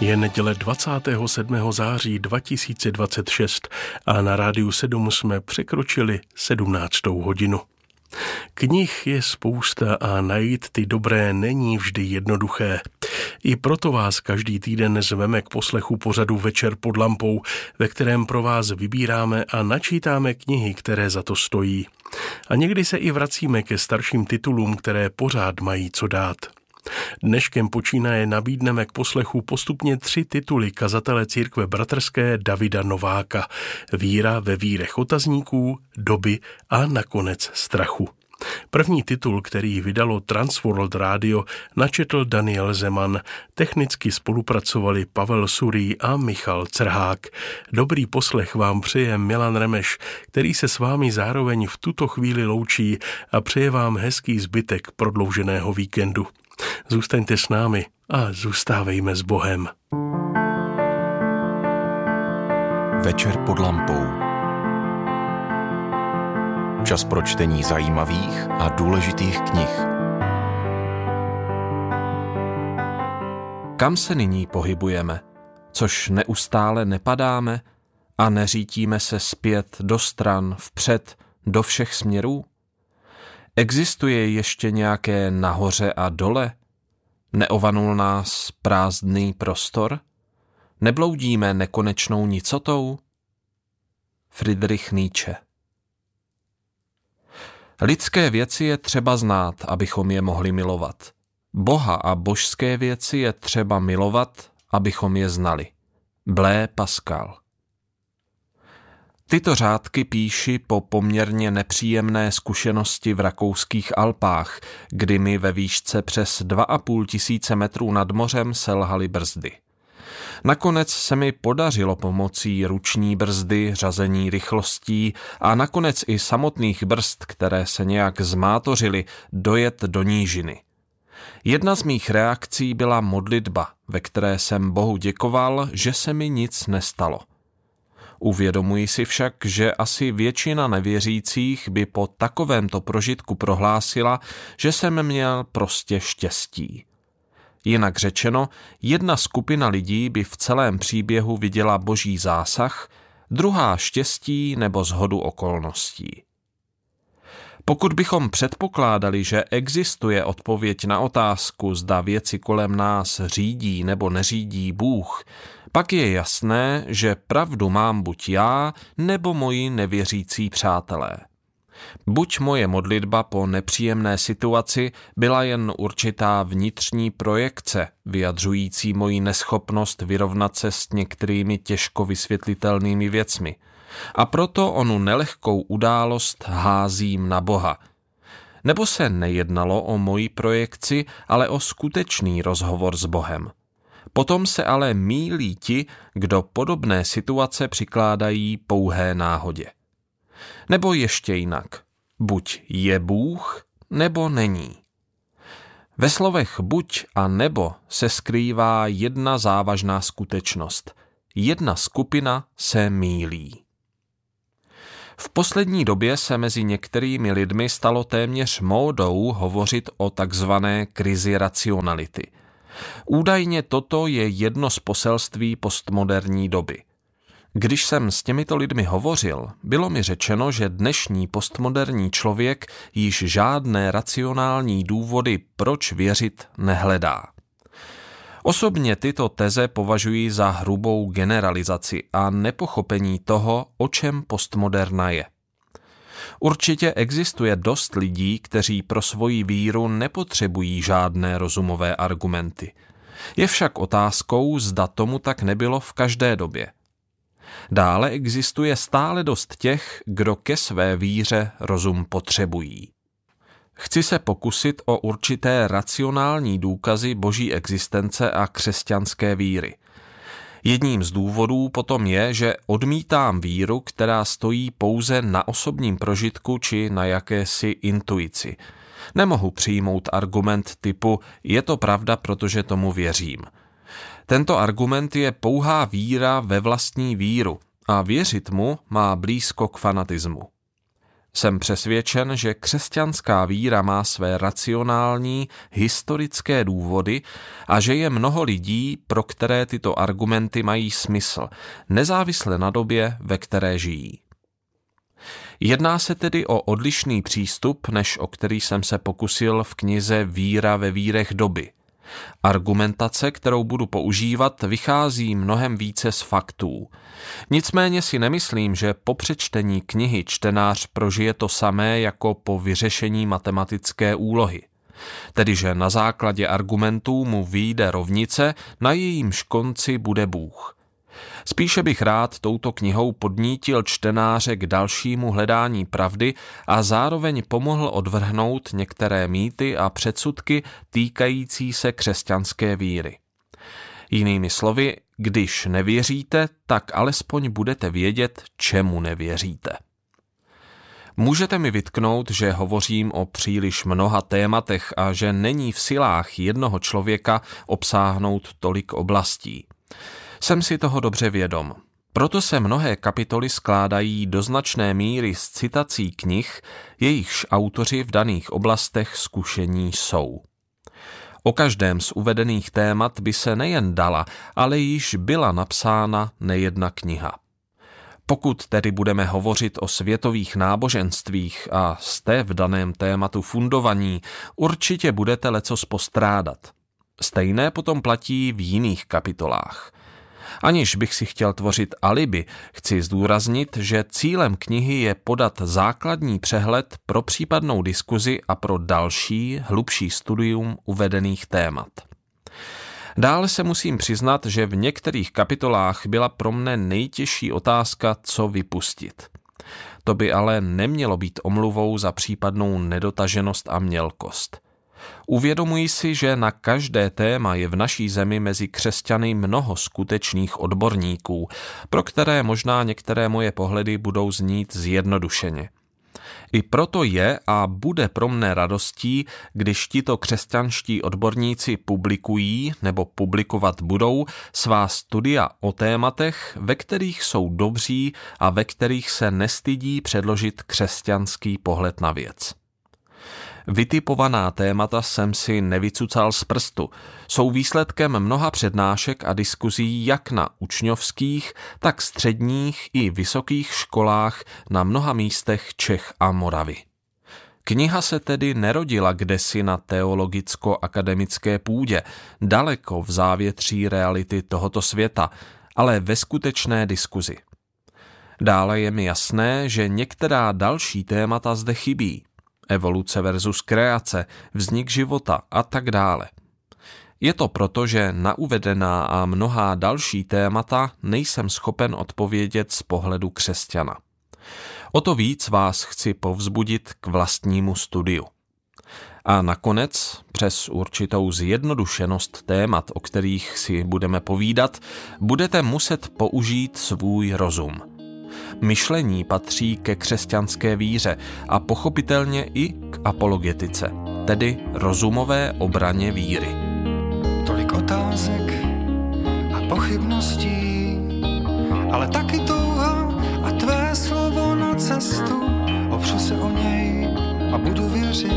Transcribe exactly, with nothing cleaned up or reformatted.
Je neděle dvacátého sedmého září dva tisíce dvacet šest a na Rádiu sedm jsme překročili sedmnáctou hodinu. Knih je spousta a najít ty dobré není vždy jednoduché. I proto vás každý týden zveme k poslechu pořadu Večer pod lampou, ve kterém pro vás vybíráme a načítáme knihy, které za to stojí. A někdy se i vracíme ke starším titulům, které pořád mají co dát. Dneškem počínaje nabídneme k poslechu postupně tři tituly kazatele církve bratrské Davida Nováka. Víra ve vírech otazníků, doby a nakonec strachu. První titul, který vydalo Transworld Radio, načetl Daniel Zeman. Technicky spolupracovali Pavel Surý a Michal Crhák. Dobrý poslech vám přeje Milan Remeš, který se s vámi zároveň v tuto chvíli loučí a přeje vám hezký zbytek prodlouženého víkendu. Zůstaňte s námi a zůstávejme s Bohem. Večer pod lampou. Čas pro čtení zajímavých a důležitých knih. Kam se nyní pohybujeme, což neustále nepadáme a neřítíme se zpět do stran, vpřed, do všech směrů? Existuje ještě nějaké nahoře a dole? Neovanul nás prázdný prostor? Nebloudíme nekonečnou nicotou? Friedrich Nietzsche. Lidské věci je třeba znát, abychom je mohli milovat. Boha a božské věci je třeba milovat, abychom je znali. Blaise Pascal. Tyto řádky píši po poměrně nepříjemné zkušenosti v rakouských Alpách, kdy mi ve výšce přes dva a půl tisíce metrů nad mořem selhaly brzdy. Nakonec se mi podařilo pomocí ruční brzdy, řazení rychlostí a nakonec i samotných brzd, které se nějak zmátořily, dojet do nížiny. Jedna z mých reakcí byla modlitba, ve které jsem Bohu děkoval, že se mi nic nestalo. Uvědomuji si však, že asi většina nevěřících by po takovémto prožitku prohlásila, že jsem měl prostě štěstí. Jinak řečeno, jedna skupina lidí by v celém příběhu viděla boží zásah, druhá štěstí nebo shodu okolností. Pokud bychom předpokládali, že existuje odpověď na otázku, zda věci kolem nás řídí nebo neřídí Bůh, pak je jasné, že pravdu mám buď já, nebo moji nevěřící přátelé. Buď moje modlitba po nepříjemné situaci byla jen určitá vnitřní projekce, vyjadřující moji neschopnost vyrovnat se s některými těžko vysvětlitelnými věcmi. A proto onu nelehkou událost házím na Boha. Nebo se nejednalo o moji projekci, ale o skutečný rozhovor s Bohem. Potom se ale mýlí ti, kdo podobné situace přikládají pouhé náhodě. Nebo ještě jinak. Buď je Bůh, nebo není. Ve slovech buď a nebo se skrývá jedna závažná skutečnost. Jedna skupina se mýlí. V poslední době se mezi některými lidmi stalo téměř módou hovořit o takzvané krizi racionality. Údajně toto je jedno z poselství postmoderní doby. Když jsem s těmito lidmi hovořil, bylo mi řečeno, že dnešní postmoderní člověk již žádné racionální důvody, proč věřit, nehledá. Osobně tyto teze považuji za hrubou generalizaci a nepochopení toho, o čem postmoderna je. Určitě existuje dost lidí, kteří pro svoji víru nepotřebují žádné rozumové argumenty. Je však otázkou, zda tomu tak nebylo v každé době. Dále existuje stále dost těch, kdo ke své víře rozum potřebují. Chci se pokusit o určité racionální důkazy boží existence a křesťanské víry. Jedním z důvodů potom je, že odmítám víru, která stojí pouze na osobním prožitku či na jakési intuici. Nemohu přijmout argument typu je to pravda, protože tomu věřím. Tento argument je pouhá víra ve vlastní víru a věřit mu má blízko k fanatismu. Jsem přesvědčen, že křesťanská víra má své racionální, historické důvody a že je mnoho lidí, pro které tyto argumenty mají smysl, nezávisle na době, ve které žijí. Jedná se tedy o odlišný přístup, než o který jsem se pokusil v knize Víra ve vírech doby. Argumentace, kterou budu používat, vychází mnohem více z faktů. Nicméně si nemyslím, že po přečtení knihy čtenář prožije to samé jako po vyřešení matematické úlohy. Tedy, že na základě argumentů mu vyjde rovnice, na jejímž konci bude Bůh. Spíše bych rád touto knihou podnítil čtenáře k dalšímu hledání pravdy a zároveň pomohl odvrhnout některé mýty a předsudky týkající se křesťanské víry. Jinými slovy, když nevěříte, tak alespoň budete vědět, čemu nevěříte. Můžete mi vytknout, že hovořím o příliš mnoha tématech a že není v silách jednoho člověka obsáhnout tolik oblastí. Jsem si toho dobře vědom. Proto se mnohé kapitoly skládají do značné míry z citací knih, jejichž autoři v daných oblastech zkušení jsou. O každém z uvedených témat by se nejen dala, ale již byla napsána nejedna kniha. Pokud tedy budeme hovořit o světových náboženstvích a jste v daném tématu fundovaní, určitě budete lecos postrádat. Stejné potom platí v jiných kapitolách. Aniž bych si chtěl tvořit alibi, chci zdůraznit, že cílem knihy je podat základní přehled pro případnou diskuzi a pro další, hlubší studium uvedených témat. Dále se musím přiznat, že v některých kapitolách byla pro mne nejtěžší otázka, co vypustit. To by ale nemělo být omluvou za případnou nedotaženost a mělkost. Uvědomuji si, že na každé téma je v naší zemi mezi křesťany mnoho skutečných odborníků, pro které možná některé moje pohledy budou znít zjednodušeně. I proto je a bude pro mne radostí, když tito křesťanští odborníci publikují nebo publikovat budou svá studia o tématech, ve kterých jsou dobří a ve kterých se nestydí předložit křesťanský pohled na věc. Vytipovaná témata jsem si nevycucal z prstu. Jsou výsledkem mnoha přednášek a diskuzí jak na učňovských, tak středních i vysokých školách na mnoha místech Čech a Moravy. Kniha se tedy nerodila kdesi na teologicko-akademické půdě, daleko v závětří reality tohoto světa, ale ve skutečné diskuzi. Dále je mi jasné, že některá další témata zde chybí. Evoluce versus kreace, vznik života a tak dále. Je to proto, že na uvedená a mnohá další témata nejsem schopen odpovědět z pohledu křesťana. O to víc vás chci povzbudit k vlastnímu studiu. A nakonec, přes určitou zjednodušenost témat, o kterých si budeme povídat, budete muset použít svůj rozum. Myšlení patří ke křesťanské víře a pochopitelně i k apologetice, tedy rozumové obraně víry. Tolik otázek a pochybností, ale taky